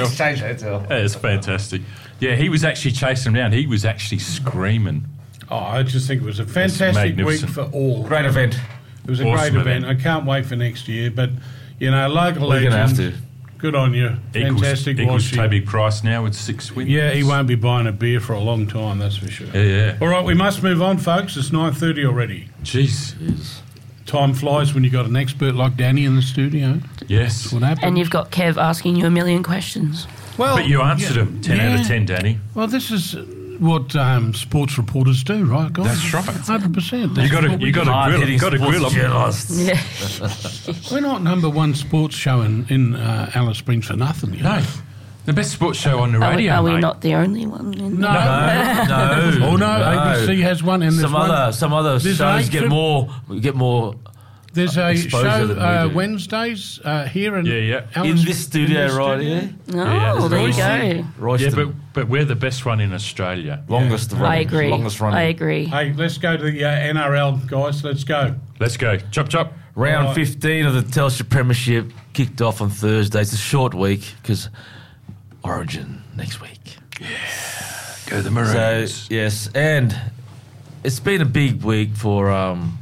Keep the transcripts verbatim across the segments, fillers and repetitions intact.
to change that. Yeah, it's fantastic. Yeah, he was actually chasing him down. He was actually screaming. Oh, I just think it was a fantastic week magnificent. for all. Great event. It was a Awesome great event. event. I can't wait for next year. But, you know, local We're going to have legend, to. good on you. Equals, Fantastic equals was you. Toby Price now with six wins. Yeah, he won't be buying a beer for a long time, that's for sure. Yeah, yeah. All right, we must move on, folks. It's nine thirty already. Jeez. Time flies when you've got an expert like Danny in the studio. Yes. That's what happens. And you've got Kev asking you a million questions. well, But you answered yeah, him. ten out of yeah. ten, Danny. Well, this is what um, sports reporters do, right, guys? That's right. one hundred percent. You got to you got to grill him. Got to grill him. journalists. Yeah. We're not number one sports show in, in uh, Alice Springs for nothing. You know? No, the best sports show on the Are we, radio. are we mate. not the only one? In No. No, no. Oh, no, A B C has one. And there's Some one, other, some other There's shows eight get trip- more, get more There's a exposure show than we uh, do. Wednesdays uh, here in Yeah, yeah. Alice- in this studio, in this right studio. here. Oh, Yeah, that's there you right. go. Royston. Yeah, but but we're the best one in Australia. longest Yeah. running. I agree. Longest running. I agree. Hey, let's go to the uh, N R L, guys. Let's go. Let's go. Chop chop. Round Right. fifteen of the Telstra Premiership kicked off on Thursday. It's a short week because Origin next week. Go the So Maroons. yes, and it's been a big week for um,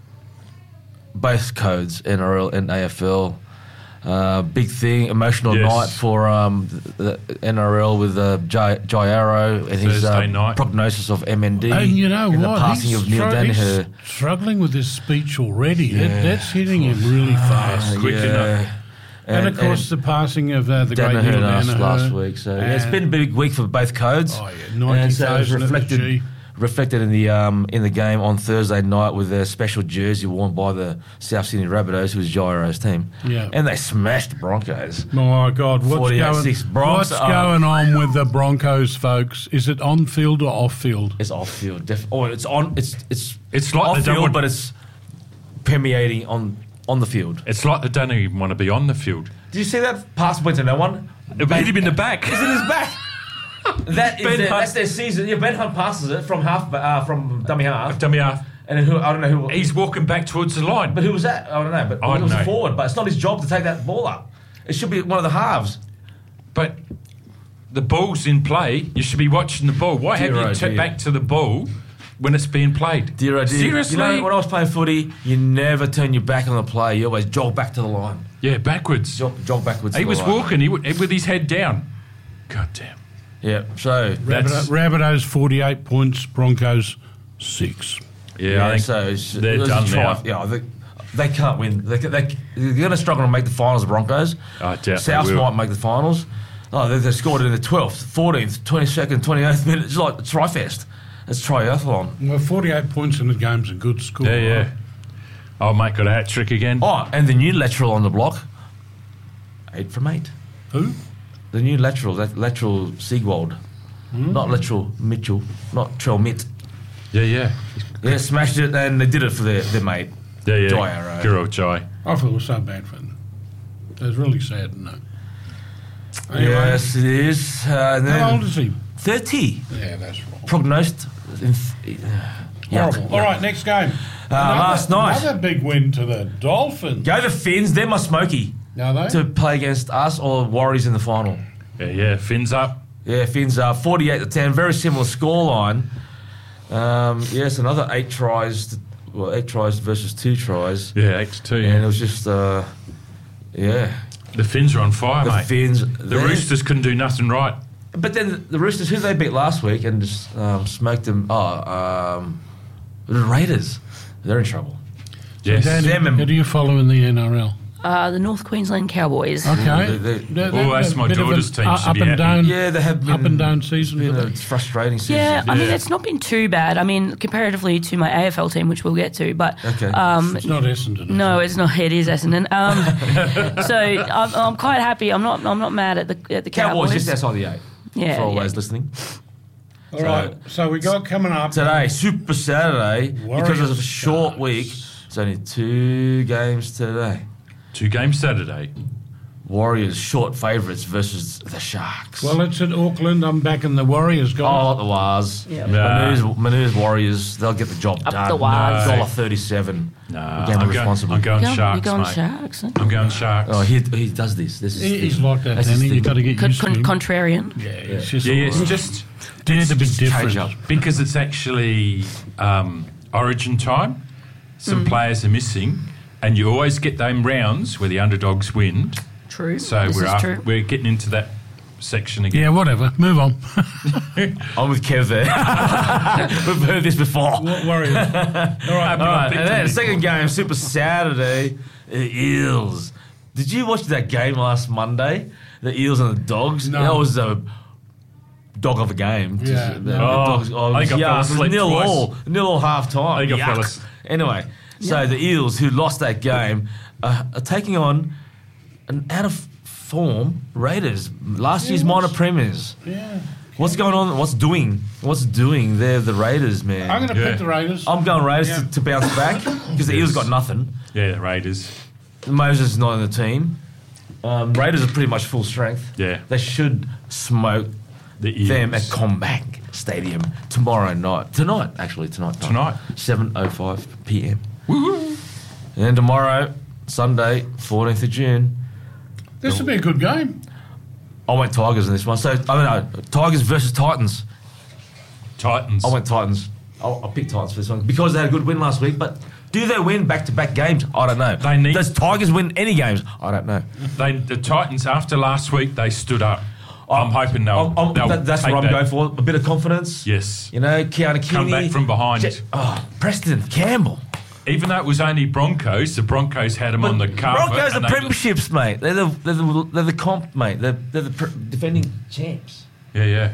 both codes, N R L and A F L. Uh, big thing, emotional Yes. night for um, the, the N R L with uh, Jai, Jai Arrow and his uh, Thursday night. prognosis of M N D And you know and what? the passing he's of Neil stru- Danaher. he's struggling with his speech already. That- Yeah. that's hitting him really fast. quick enough. And, of course, the passing of uh, the great Danaher Neil last, Danaher. last week. So yeah, it's And- been a big week for both codes. Oh, yeah, ninety And so it was thousand at the reflected, G. reflected in the um, in the game on Thursday night with a special jersey worn by the South Sydney Rabbitohs, who was Gyro's team. Yeah. And they smashed the Broncos. My God, what's forty-eight going, six Bronx what's are- going on with the Broncos, folks? Is it on field or off field? It's off field. Def- oh, it's on. It's it's It's like off they don't field, want- but it's permeating on on the field. It's like they don't even want to be on the field. Did you see that pass went to no one? It hit him in the back. It's in his back. That is Ben their, Hunt- that's their season. Yeah, Ben Hunt passes it from half uh, from dummy half, Dummy half. and then who I don't know who. He's walking back towards the line. But who was that? I don't know. But I it was don't a know. forward. But it's not his job to take that ball up. It should be one of the halves. But the ball's in play. You should be watching the ball. Why Dear have oh you turned dear. back to the ball when it's being played? Dear, oh dear. Seriously? You know, when I was playing footy, you never turn your back on the play. You always jog back to the line. Yeah, backwards. Jog, jog backwards. He to the was line. walking he, w- with his head down. God damn. Yeah. So That's- Rabbit- Rabbitohs forty-eight points, Broncos six. Yeah, I think so it's, they're it was a done try- now. Yeah, they, they can't win. They, they, they're going to struggle to make the finals, the Broncos. I doubt they South will. might make the finals. Oh, they, they scored in the twelfth, fourteenth, twenty-second, twenty-eighth minute. It's like Tri-Fest. It's triathlon. Well, forty-eight points in the game's a good score. Yeah, yeah. right? Oh, mate, got a hat trick again. Oh, and the new lateral on the block, eight from eight. Who? The new lateral, that lateral Siegwald. Hmm? Not lateral Mitchell, not Trell Mitt. Yeah, yeah. Yeah, smashed it, and they did it for their, their mate. Yeah, yeah. Jai Arrow. Good old Jai. I feel it was so bad for them. It was really sad to know. Anyway, Yes, it is. Uh, and how old then is he? thirty. Yeah, that's wrong. Prognosed. In th- yuck, Horrible. yuck. All right, next game. Uh, last night. Another big win to the Dolphins. Go the Finns, they're my smoky Are they? to play against us or Warriors in the final. Yeah, yeah. Fins up. Yeah, Finns are forty-eight to ten, very similar scoreline. Um, yes, another eight tries, to, well, eight tries versus two tries. Yeah, X two. And it was just, uh, yeah. The Fins are on fire, The mate. Finns. the Roosters couldn't do nothing right. But then the Roosters, who they beat last week and just um, smoked them. Oh, um, the Raiders. They're in trouble. Yes. Danny, Them and- who do you follow in the N R L? Uh, the North Queensland Cowboys. Okay. they- they- They're- Oh, they're that's a my bit of daughter's an team, Up should be and happy. down. Yeah, they have been. Up and down season. Been for a them. frustrating season. Yeah, I mean, Yeah. it's not been too bad. I mean, comparatively to my A F L team, which we'll get to, but Okay. um, It's not Essendon. no, it's not. It is Essendon. Um, so I'm, I'm quite happy. I'm not. I'm not mad at the at the Cowboys Cowboys. just outside the eight. Yeah, For always yeah. listening. All right. So we got coming up Today, Super Saturday, because it's a Warriors short Stars. week, it's only two games today. Two games Saturday. Warriors short favourites versus the Sharks. Well, it's at Auckland. I'm backing the Warriors, oh, guys. the Wars. Yeah. Nah. Manu's, Manu's Warriors, they'll get the job Up done. the Wars. one No. dollar thirty-seven. No, We're I'm going going, responsible. I'm going You're Sharks, you're going mate. Sharks. Huh? I'm going Sharks. Oh, he, he does this. This is He- his He's thing. like that, That's his Danny. You've thing. got to get Con- used to con- him. contrarian. Yeah, it's just yeah, all yeah, it's right. just Dare it's to be just different. change up. because it's actually um, Origin time. Some Mm. players are missing, and you always get them rounds where the underdogs win. True. So this we're is up, true. we're getting into that section again. Yeah, whatever. Move on. I'm with Kev there. We've heard this before. Warriors. All right, All right, and then second game, Super Saturday, the Eels. Did you watch that game last Monday? The Eels and the Dogs? No. That was a dog of a game. Yeah. The, the Oh, Dogs, oh, I think I yeah, fell it was asleep nil twice. all. Nil all half time. I think I fell Yuck. as- Anyway, so Yeah. the Eels, who lost that game, uh, are taking on an out of form Raiders. Last year's minor premiers. Yeah. What's going on? What's doing? What's doing? They're the Raiders, man. I'm going to Yeah. pick the Raiders. I'm going Raiders Yeah. to, to bounce back because the Eels got nothing. Yeah, the Raiders. Moses is not in the team. Um, Raiders are pretty much full strength. Yeah. They should smoke The Eels. them at Combank Stadium tomorrow night. Tonight, actually, tonight. night. Tonight. seven oh five p.m. And then tomorrow, Sunday, fourteenth of June, This will be a good game. I went Tigers in this one. So, I don't know, Tigers versus Titans. Titans. I went Titans. I'll, I'll pick Titans for this one because they had a good win last week. But do they win back-to-back games? I don't know. They need- Does Tigers win any games? I don't know. They, the Titans, after last week, they stood up. I'm hoping they'll. I'm- I'm- they'll that- that's take what I'm that. going for. A bit of confidence. Yes. You know, Keanu Keeney. Come back from behind. Je- oh, Preston Campbell. Even though it was only Broncos, the Broncos had them on the carpet. Broncos are and they- premierships, mate. They're the, they're the, they're the comp, mate. They're, they're the pr- defending champs. Yeah, yeah.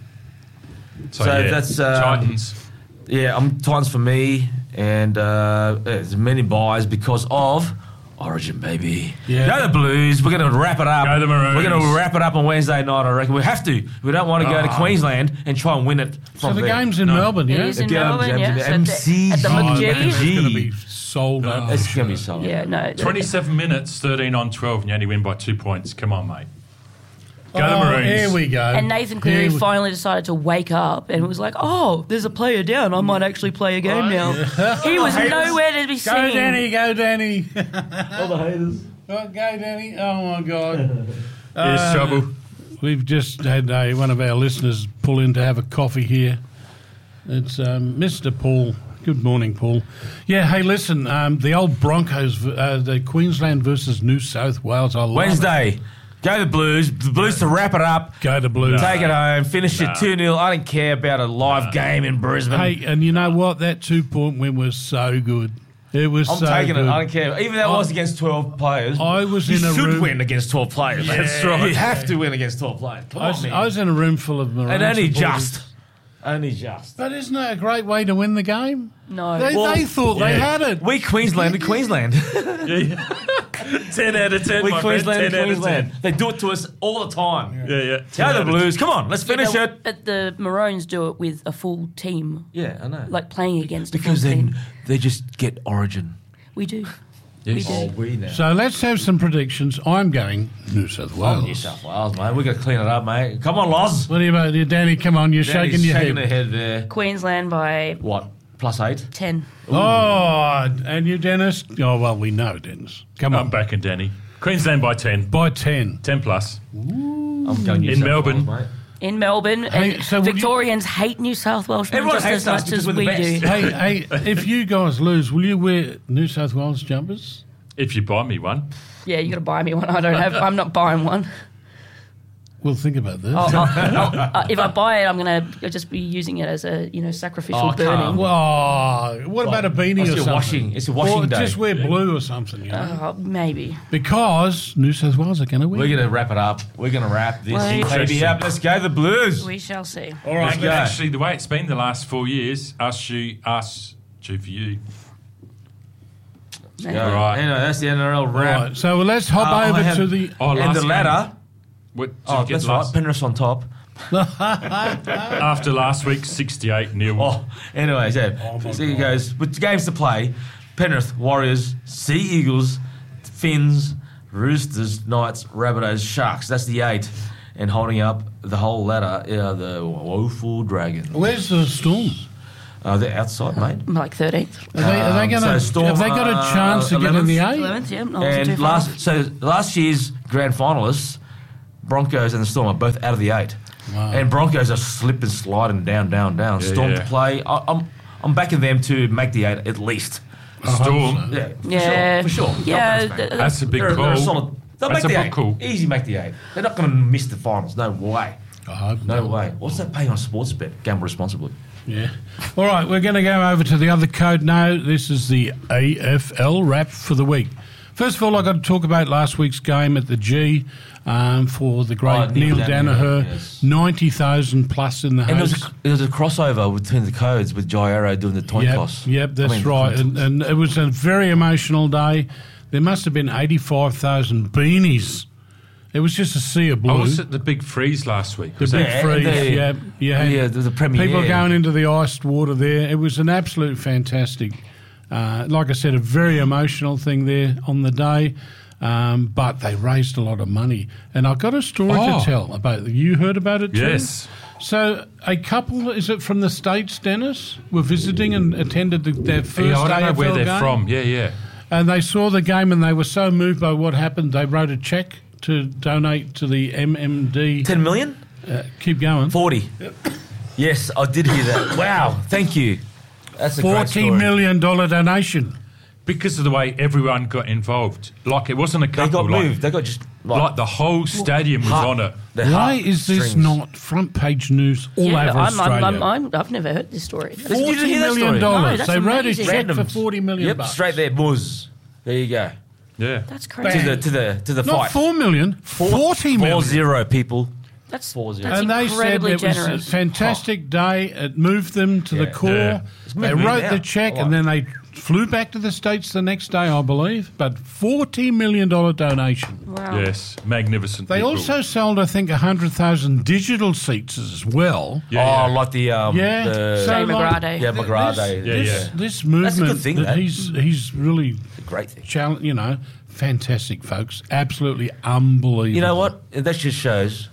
So, So yeah, that's, um, Titans. Yeah, I'm Titans for me. And uh, there's many buys because of Origin, baby. Yeah. Go the Blues. We're going to wrap it up. Go the Maroons. We're going to wrap it up on Wednesday night, I reckon. We have to. We don't want to go to Oh. Queensland and try and win it So from the there. game's in No. Melbourne, It yeah? is in Yeah, Melbourne, James, yes. the At the, M C. at the Oh, McGee. it's going to be sold out. It's going to be solid. Yeah, no. the- twenty-seven minutes, thirteen on twelve, and you only win by two points. Come on, mate. Go the Oh, Maroons. here we go. And Nathan Cleary Here we- finally decided to wake up and was like, "Oh, there's a player down. I might actually play a game now." He was nowhere to be Go, seen. Danny, go, Danny. All the haters. Go, Danny. Oh, my God. Here's Uh, trouble. We've just had uh, one of our listeners pull in to have a coffee here. It's um, Mister Paul. Good morning, Paul. Yeah, hey, listen, um, the old Broncos, uh, the Queensland versus New South Wales. I love it. Wednesday. Go the Blues. The Blues to wrap it up. Go the Blues. Take it home. Finish No. it two nil. I don't care about a live game in Brisbane. Hey, and you know what? That two-point win was so good. It was I'm so taking good. it. I don't care. Even though it I- was against twelve players. I was you in a should room- win against twelve players. That's right. You have to win against twelve players. Come I on, was, man. I was in a room full of Maroons and only supporters. just. Only just. But isn't that a great way to win the game? No. They, Well, they thought they yeah. had it. We Queensland and Queensland. ten out of ten, we my Queensland friend. and ten out of Queensland. They do it to us all the time. ten. Yeah, yeah. Go the Blues. Come on, let's finish Yeah, it. But the Maroons do it with a full team, Yeah, I know. like playing against a because full then team. they just get Origin. We do. Yes. We do. we know. So let's have some predictions. I'm going New South Oh, Wales. New South Wales, mate. We're going to clean it up, mate. Come on, Loz. What do you about you, Danny? Come on, you're shaking Danny's your shaking head. her head there. Queensland by What? Plus eight? ten. Oh, and you, Dennis? Oh, well, we know, Dennis. Come I'm on. back in Danny. Queensland by ten. By ten. ten plus. I'm going New In South Melbourne. Wales, mate. In Melbourne, Hey, and so would you- Victorians hate New South Welshmen Everyone just hates as us much because as we're the we best. do. hey, hey, if you guys lose, will you wear New South Wales jumpers? If you buy me one. Yeah, you got to buy me one. I don't have. I'm not buying one. Well, think about this. I'll, I'll, I'll, uh, if I buy it, I'm gonna just be using it as a you know sacrificial Oh, burning. calm. Well, what about a beanie It's or your something? washing- it's a washing or day. just wear blue or something, you know? Uh, maybe. Because New South Wales are going to win. We're going to wrap it up. We're going to wrap this Wait. baby up. Let's go the Blues. We shall see. All right, Let's but go. actually, the way it's been the last four years, us, you, us, two for you. Go. All right. Anyway, that's the N R L wrap. Right, so let's hop Uh, I over have- to the... Oh, and last the game. ladder. What did Oh, you get that's last? right. Penrith on top. After last week, sixty-eight nil. Oh, anyways, yeah. Oh, my so it God. goes with the games to play. Penrith, Warriors, Sea Eagles, Finns, Roosters, Knights, Rabbitohs, Sharks. That's the eight. And holding up the whole ladder are the woeful Dragons. Where's the Storm? Uh, they're outside, mate. Like thirteenth. Are they, are they Um, going to? so Storm, Have they got a chance to uh, get in the eight? eleventh, yeah. Not too And far. last, so last year's grand finalists, Broncos and the Storm are both out of the eight. Wow. And Broncos are slipping, sliding down, down, down. Yeah, Storm yeah. to play. I, I'm I'm backing them to make the eight at least. Storm. Yeah, for Yeah. sure, for sure. Yeah, They'll bounce back. th- That's a big They're, call. they're a solid. They'll That's make the a big eight. call. Easy, make the eight. They're not going to miss the finals. No way. I hope No not. way. What's that paying on sports bet? Gamble responsibly. Yeah. All right, we're going to go over to the other code now. This is the A F L wrap for the week. First of all, I've got to talk about last week's game at the G um, for the great Oh, Neil Neil Danaher. Danaher, yes. ninety thousand plus in the And there was, house. a, there was a crossover between the codes with Jairo doing the toy Yep, toss. yep, that's I mean, right. And, and it was a very emotional day. There must have been eighty-five thousand beanies. It was just a sea of blue. I was at the big freeze last week. The Was big that? Yeah, freeze, the- yeah, yeah. yeah, the- the premiere. People going into the iced water there. It was an absolute fantastic, uh, like I said, a very emotional thing there on the day. Um, but they raised a lot of money, and I've got a story Oh. to tell about it. You heard about it too? Yes. So a couple, is it from the States, Dennis, were visiting and attended the, their first Yeah, I don't A F L know where they're game. from. Yeah, yeah. And they saw the game and they were so moved by what happened, they wrote a cheque to donate to the M M D. ten million? Uh, keep going. forty. Yes, I did hear that. Wow, thank you. That's a great Forty story. million dollar donation. Because of the way everyone got involved. Like, it wasn't a They couple. got like, moved. They got just like, like the whole stadium was heart- on it. their Why heart is this strings. not front page news all yeah, over I'm, Australia? I'm, I'm, I'm, I've never heard this story. You didn't Forty hear that million story? dollars. No, that's they wrote amazing. a check for Randoms. forty million Yep, bucks. straight there, Buzz. There you go. Yeah. That's To crazy. the to the to the Not fight. four million, Four- forty million. Four zero people. That's, Four zero. that's And they said incredibly it was generous. a fantastic day. It moved them to the Yeah. core. Yeah. It's They moved me wrote now. the check I like and then they flew back to the States the next day, I believe. But forty million dollars donation. Wow. Yes. Magnificent. They people. also sold, I think, one hundred thousand digital seats as well. Yeah, oh, yeah. like the um, Yeah. the, So, Jay like, McGrady. yeah, th- McGrady. This, Yeah, this, yeah. this movement good thing, that that. he's he's really a great thing. challenge, you know, fantastic, folks. Absolutely unbelievable. You know what? That just shows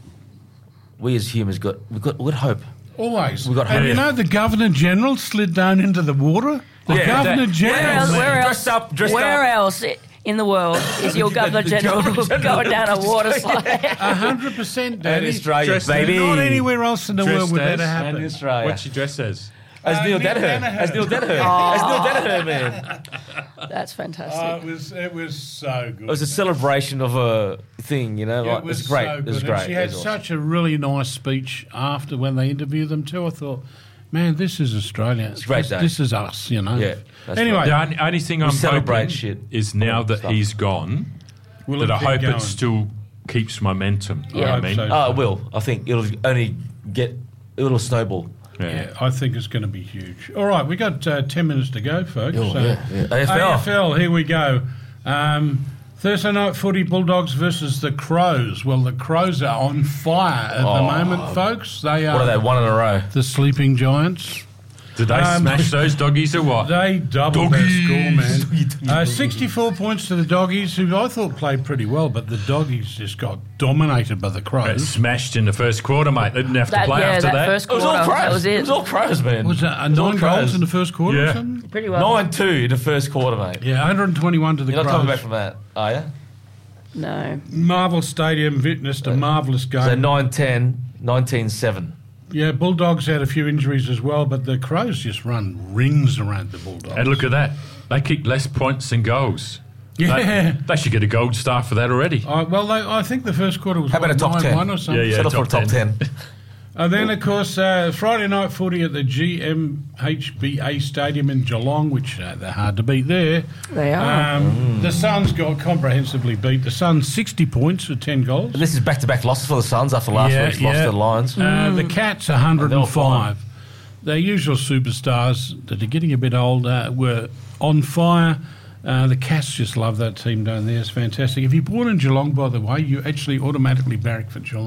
we as humans got we got we got hope. Always. We got and hope. you know, the Governor General slid down into the water. The Yeah, Governor that- General. Where else, man. where else, Dressed up- dressed where up. else i- in the world is your Governor The General Governor General. going down a water slide? A hundred percent, And Daddy. Australia, Dressed baby. Not anywhere else in the Dressed world would as- that And happen. Australia. What's your dress as? As Uh, Neil Neil Danaher. Danaher. As Neil Danaher. As Neil Danaher, man. That's fantastic. Oh, it was it was so good. It was a celebration of a thing, you know. Yeah, Like, it was it's great. so it good. was And great. she It had was awesome. such a really nice speech after when they interviewed them too. I thought, man, this is Australia. It's a great this, day. this is us, you know. Yeah, that's Anyway, The only, only thing I'm celebrate hoping shit. is now that Stuff. he's gone, will that it I keep hope going? it still keeps momentum. You know Yeah. what I mean? I hope Oh, it will. I think it'll only get it'll snowball. Yeah. Yeah, I think it's going to be huge. All right, we got uh, ten minutes to go, folks. Oh, so yeah, yeah. A F L. A F L, here we go. Um, Thursday night footy, Bulldogs versus the Crows. Well, the Crows are on fire at the Oh. moment, folks. They are, What are they? One in a row. the sleeping giants. Did they Um, smash those doggies or what? They doubled their Doggies. score, man. Uh, sixty-four points to the Doggies, who I thought played pretty well, but the Doggies just got dominated by the It Crows. smashed in the first quarter, mate. They didn't have to That, play yeah, after that, that. first It was quarter, all crows. that was It it. was all crows, man. Was it uh, It was all nine goals crows. in the first quarter or Yeah. something? Pretty well. Nine two in the first quarter, mate. Yeah, one hundred twenty-one to the You're not coming Crows. back from that, are you? No. Marvel Stadium witnessed a marvellous game. So nine ten, nineteen seven. Yeah, Bulldogs had a few injuries as well, but the Crows just run rings around the Bulldogs. And look at that. They kicked less points than goals. Yeah. They, they should get a gold star for that already. Uh, well, they, I think the first quarter was How about what, a top nine ten? one or something. Yeah, yeah. Set up for a top top ten. And then, of course, uh, Friday night footy at the G M H B A Stadium in Geelong, which uh, they're hard to beat there. They are. Um, The Suns got comprehensively beat. The Suns sixty points for ten goals. This is back-to-back losses for the Suns after last Yeah, week's loss yeah. to the Lions. Uh, the Cats one hundred They're all five. Their usual superstars that are getting a bit older were on fire. Uh, the Cats just love that team down there. It's fantastic. If you're born in Geelong, by the way, you actually automatically barrack for Geelong.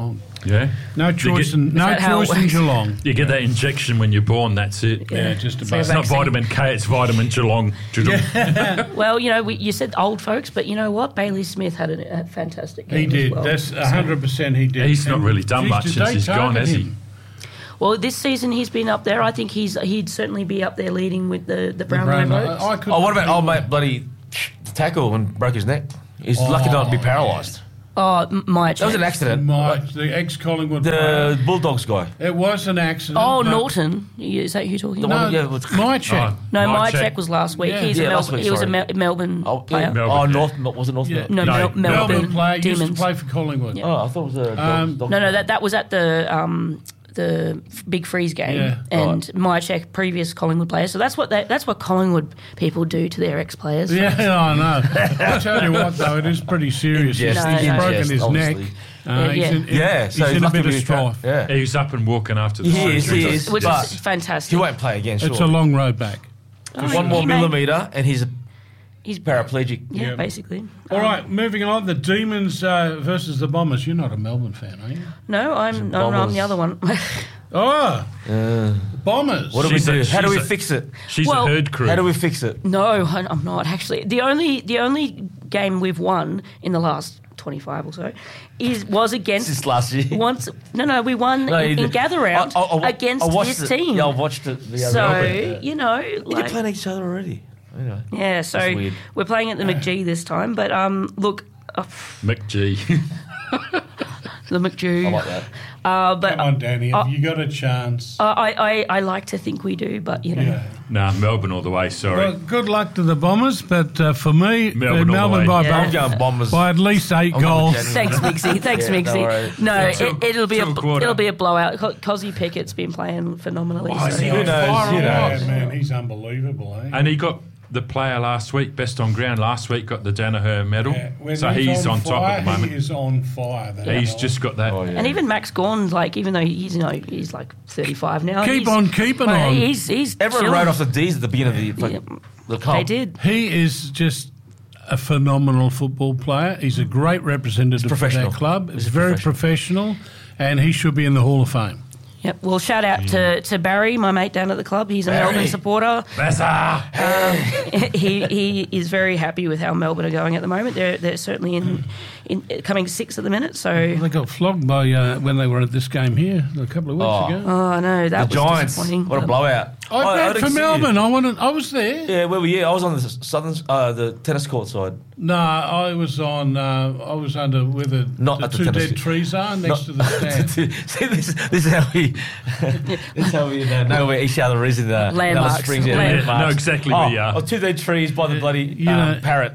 Yeah. No choice get- in no that how it choice in works? Geelong. You get that injection when you're born, that's it. Yeah, just So about. It's not vaccine. vitamin K, it's vitamin Geelong. Geelong. Well, you know, we, you said old folks, but you know what? Bailey Smith had a, a fantastic game He did. as well. That's a hundred percent. He did. He's not And, really done geez, much did since they he's gone, target has he? him? Well, this season he's been up there. I think he's he'd certainly be up there leading with the, the The Brownlow Brownlow- votes. I could Oh, what about not old think- mate bloody tackle and broke his neck? He's lucky not to be paralysed. Oh, M- my That was an accident. My, the ex-Collingwood player. The Bulldogs guy. It was an accident. Oh, but- Norton. Is that who you're talking The about? one- No, yeah, it was- my check. Oh, No, my check. check was last week. Yeah. He's Yeah, a last Mel- week, he was a sorry. Mel- Melbourne Oh, player. yeah. Melbourne, oh yeah. North, was it North? Yeah. No, No, Mel- Melbourne Melbourne, Melbourne player used to Demons. play for Collingwood. Yeah. Oh, I thought it was a dog, Um, dog No, no, that that was at the um, the f- Big Freeze game, Yeah. and my check previous Collingwood player. So that's what they, that's what Collingwood people do to their ex players. Yeah, I know. I tell you what, though, it is pretty serious. Yes, he's No, he's no. broken Yes, his obviously. neck. Uh, Yeah, he's yeah. in, Yeah, he's so in a lucky bit to of be strife. Yeah. He's up and walking after the He is, surgery. he is. which But is fantastic. he won't play again, It's sure. a long road back. Oh, One he- more he may- millimetre and he's a He's paraplegic. yeah, Yeah. basically. All Um, right, moving on. The Demons uh, versus the Bombers. You're not a Melbourne fan, are you? No, I'm no, no, I'm Bombers. the other one. Oh, Uh, Bombers. what do we She's a- do? How do we she's a- fix it? She's Well- a herd crew. How do we fix it? No, I- I'm not actually. The only the only game we've won in the last twenty-five or so is was against Since last year. once. No, no, we won No, you in, in did. gather round I- I- I- against I watched this it. team. Yeah, I watched it the other so day. you know, You're like, playing each other already. Anyway. yeah. So That's weird. we're playing at the McGee this time, but um, look, uh, McGee. the McGee. I like that. Uh, but Come on, Danny. Have uh, you got a chance? uh, I, I I like to think we do, but you know. yeah. Nah, Melbourne all the way, sorry. Well, good luck to the Bombers, but uh, for me, Melbourne uh, all the Melbourne way. by, Yeah. I'm going Bombers. by at least eight I'm going goals. with Thanks, Mixie. Thanks, Yeah, Mixie. no worries. No, Till- it, it'll be a till quarter. it'll be a blowout. Co- Cozzy Pickett's been playing phenomenally. Oh, so- he Who on knows, fire who on knows? fire, man. He's unbelievable, eh? And he got the player last week, best on ground last week, got the Danaher medal. Yeah, when so he's on, top fire, at the moment. He is on fire. that He's guy. just got that. Oh, yeah. And even Max Gorn, like, even though he's you know he's like thirty-five now, Keep he's- on keeping but on. He's he's Everyone chilling. wrote off the D's at the beginning of the, like, Yeah. the comp. They did. He is just a phenomenal football player. He's a great representative for professional. that club. He's He's a very professional, and he should be in the Hall of Fame. Yep. Well, shout out to, to Barry, my mate down at the club. He's a Barry. Melbourne supporter. Bassa! he he is very happy with how Melbourne are going at the moment. They're they're certainly in, in coming sixth at the minute. So They got flogged by uh, when they were at this game here a couple of weeks Oh. ago. oh no, that The was Giants. disappointing. What a But- blowout. I Oh, bet didn't for see you. Melbourne. I wanted. I was there. Yeah, where were you? I was on the southern, uh, the tennis court side. No, I was on. Uh, I was under where the, Not the at the two tennis- dead trees are next Not- to the stand. See, this, this is how we, this is how we uh, know where each other is in the Alice Landmarks. Springs. Yeah, Land- landmarks. know exactly oh, where you are. Oh, two dead trees by the bloody You um, know- parrot.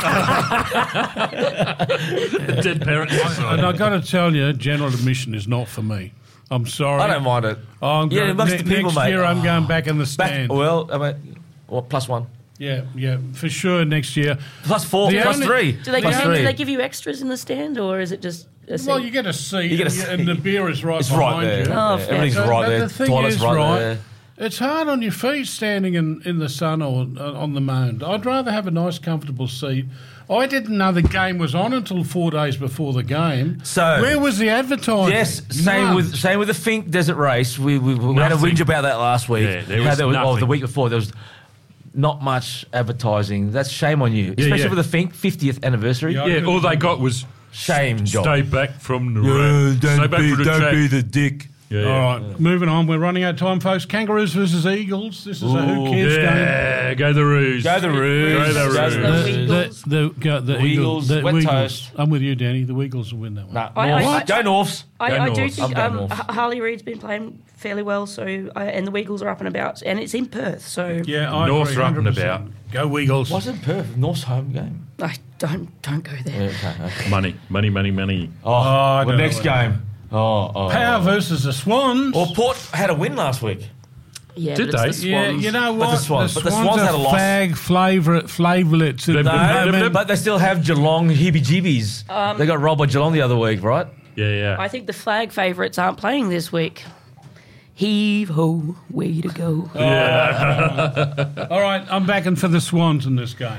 Dead parent. And I got to tell you, general admission is not for me. I'm sorry. I don't mind it. I'm Yeah, going, amongst ne- the people, next mate. year, I'm Oh. going back in the Back, stand. well, I mean, well, plus one. Yeah, yeah, for sure. Next year. Plus four, The plus only- three. Do they, plus give, three. do they give you extras in the stand, or is it just a seat? Well, you get a seat, You get a and, seat. and the beer is right It's behind right there. you. Oh, Yeah, fair. everything's So, right but there. the thing Toilet's is, right, right, there. It's hard on your feet standing in, in the sun or uh, on the mound. I'd rather have a nice, comfortable seat. I didn't know the game was on until four days before the game. So- where was the advertising? Yes, same None. with same with the Fink Desert Race. We we, we had a Nothing. whinge about that last week. Yeah, there How was there was- oh, nothing. the week before there was not much advertising. That's shame on you, especially yeah. with the Fink fiftieth anniversary. Yeah, Yeah, all they got was Shame job. stay back from the road. Stay back from the track. the dick. Yeah, yeah. All right, moving on. We're running out of time, folks. Kangaroos versus Eagles. This is a who Ooh, cares game. Yeah, go the Roos. Go the Roos. Go the Go Roos. the The Roos. Weagles. The, the, go- the Weagles, Eagles. The wet Weagles. toast. I'm with you, Danny. The Weagles will win that one. Nah, I- Norths. I- Go Norths. I, Go I do North. think I'm going um, North. H- Harley Reid's been playing fairly well, so uh, and the Weagles are up and about, and it's in Perth, so Yeah, I North's agree, up and one hundred percent. about. Go Weagles. What's it Perth? North's home game. I don't don't go there. Yeah, okay, okay. Money, money, money, money. Oh, I well, don't next know. game. Oh, oh. Power versus the Swans. Well, Port had a win last week. Yeah, Did but it's they? the Yeah, Swans. you know But what? the Swans- but the Swans are had a loss. fag flavour, flavourlets. at They've the been- moment. But they still have Geelong heebie-jeebies. they got robbed by Geelong the other week, right? Yeah, yeah. I think the flag favourites aren't playing this week. Heave ho, way to go. All right, I'm backing for the Swans in this game.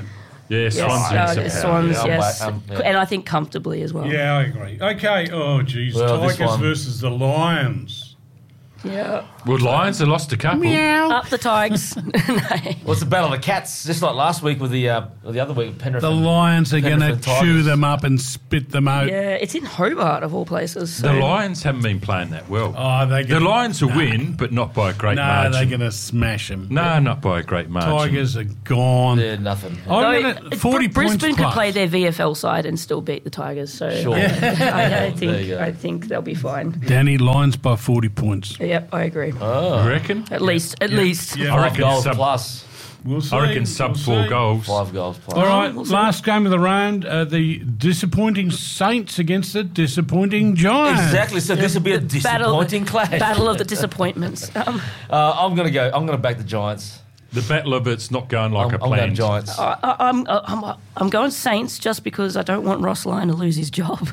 Yeah, Yes, Swans uh, wins the power. Swans, Yeah, I'm yes. back, um, yeah. And I think comfortably as well. Yeah, I agree. Okay. Oh, geez. Well, this Tigers one- versus the Lions. Yeah. Well, Lions have lost a couple. Up the Tigers. No. Well, it's the battle of the cats, just like last week with the uh, or the other week with Penrith. The and- Lions are going to Penrith and chew Tigers. them up and spit them out. Yeah, it's in Hobart of all places. So. The Lions haven't been playing that well. Oh, they the Lions will win, but not by a great No, margin. they're going to smash them. No, not by a great margin. Tigers are gone. Yeah, nothing. I'm Though, gonna, forty Br- Brisbane points could plus. play their V F L side and still beat the Tigers. So Sure. I, I, I There you think go. I think they'll be fine. Danny, Lions by forty points. Yep, I agree. You reckon? At least, at least. Yeah. I Five reckon goals sub- plus. We'll see. I reckon sub We'll four see. goals. Five goals plus. All right, We'll see. last game of the round, uh, the disappointing Saints against the disappointing Giants. Exactly. So this will be a The battle- disappointing clash. Battle of the disappointments. Um, Uh, I'm gonna go. I'm gonna back the Giants. The battle of it's not going like I'm, a I'm going plan. Giants. I, I- I'm, I'm, I'm going Saints just because I don't want Ross Lyon to lose his job.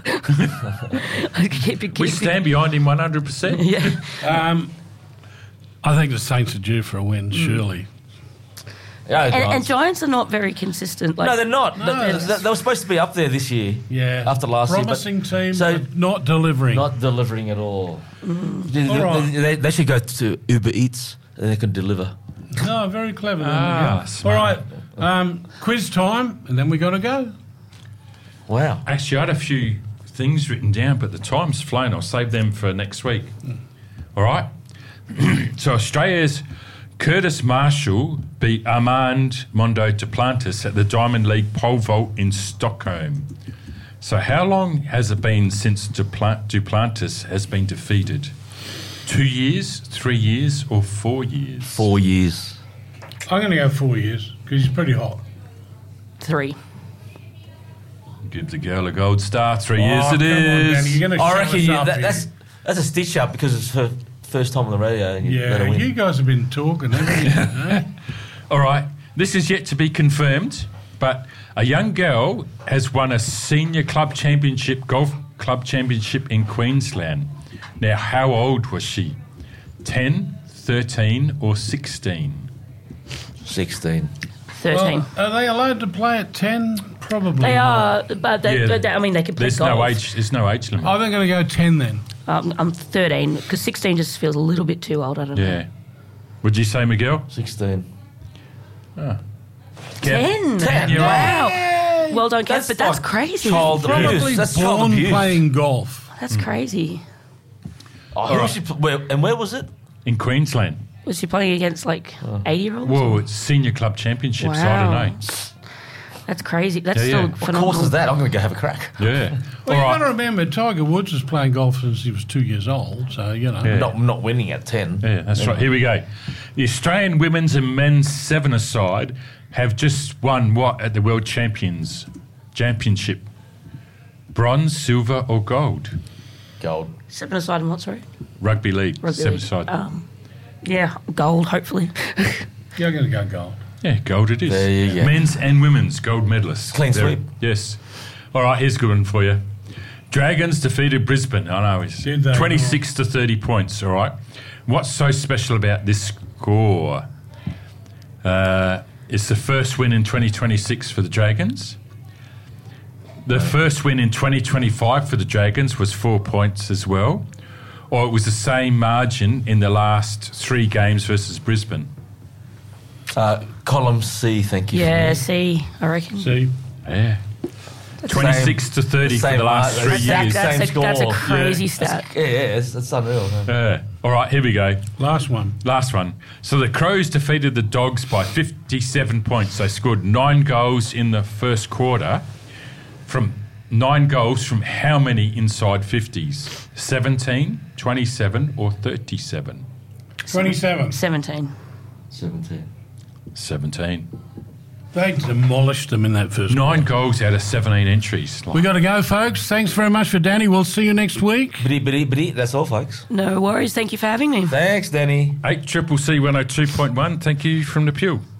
keep it, keep We it- stand behind him one hundred percent. Yeah. Um, I think the Saints are due for a win, surely. Yeah, And, and Giants. Giants are not very consistent. Like, No, they're not. No, They- that's- they, they were supposed to be up there this year. Yeah. After last Promising year, team, so- but not delivering. not delivering at all. They, All right. they- they should go to Uber Eats and they can deliver. No, very clever. Then, Ah, yeah. smart. All right, um, quiz time, and then we got to go. Wow. Actually, I had a few things written down, but the time's flown. I'll save them for next week. All right? So Australia's Curtis Marshall beat Armand Mondo Duplantis at the Diamond League pole vault in Stockholm. So how long has it been since Dupla- Duplantis has been defeated? Two years, three years, or four years? Four years. I'm going to go four years because he's pretty hot. Three. Give the girl a gold star. Three years Oh, it come on, is. Danny, you're going to I shut reckon us you, up that, here. that's that's a stitch up because it's her first time on the radio. And you let her Yeah, win. you guys have been talking, haven't you? Eh? All right, this is yet to be confirmed, but a young girl has won a senior club championship, golf club championship in Queensland. Now, how old was she? ten, thirteen, or sixteen? Sixteen. thirteen. Well, are they allowed to play at ten? Probably. They not. are, but they, Yeah. but they- I mean, they can play There's golf. no age. There's no age limit. I'm going to go ten then. Um, I'm thirteen because sixteen just feels a little bit too old. I don't know. Yeah. Would you say, Miguel? Sixteen. Ten. Ten. You're Wow. Well done, Kev, That's but that's like crazy. child abuse. Probably That's child born abuse. playing golf. That's crazy. Oh, who was she, pl- where, and where was it? In Queensland. Was she playing against like eighty year olds? Whoa, it's senior club championships. I Wow. don't know. That's crazy. That's Yeah, still yeah. What phenomenal. course is that? I'm going to go have a crack. Yeah. Well, All you got to right. remember, Tiger Woods was playing golf since he was two years old, so, you know. Yeah. Not not winning at ten. Yeah, that's right. Here we go. The Australian women's and men's seven-a-side have just won what at the World Champions Championship? Bronze, silver, or gold? Gold. Seven aside and what? Sorry. Rugby league, Rugby league. seven-a-side. Um, yeah, gold. Hopefully. You're going to go gold. Yeah, gold it is. There you go. Men's and women's gold medalists. Clean There- sweep. Yes. All right, here's a good one for you. Dragons defeated Brisbane. I know it's Did they? twenty-six to thirty points. All right. What's so special about this score? Uh, it's the first win in twenty twenty-six for the Dragons. The first win in twenty twenty-five for the Dragons was four points as well, or it was the same margin in the last three games versus Brisbane. Uh, column C, thank you. Yeah. See, I reckon. See? Yeah. twenty-six to thirty for same the last mar- three that's years. exact- That's, Same a, that's a score. crazy Yeah. stat. Yeah, yeah, it's, it's unreal. Man. Yeah. All right, here we go. Last one. Last one. So the Crows defeated the Dogs by fifty-seven points. They scored nine goals in the first quarter. From nine goals from how many inside fifties? seventeen, twenty-seven, or thirty-seven? twenty-seven. Seventeen. Seventeen. seventeen. They demolished them in that first Nine quarter. goals out of seventeen entries. We got to go, folks. Thanks very much for Danny. We'll see you next week. Biddy, biddy, biddy. That's all, folks. No worries. Thank you for having me. Thanks, Danny. eight Triple C one oh two point one. Thank you from the Pew.